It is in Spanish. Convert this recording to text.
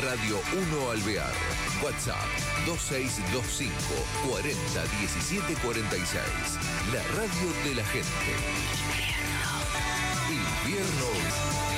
Radio 1 Alvear. WhatsApp 2625 40 17 46. La radio de la gente. Invierno